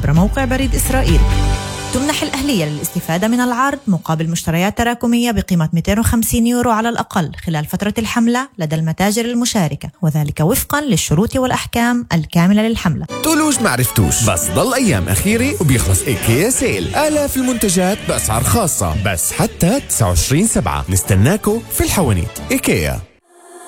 عبر موقع بريد إسرائيل. تمنح الأهلية للاستفادة من العرض مقابل مشتريات تراكمية بقيمة 250 يورو على الأقل خلال فترة الحملة لدى المتاجر المشاركة، وذلك وفقا للشروط والأحكام الكاملة للحملة. تقولوش معرفتوش، بس ضل أيام أخيرة وبيخلص إيكيا سيل. آلاف المنتجات بأسعار خاصة بس حتى 29/7. نستناكو في الحوانيت. إيكيا.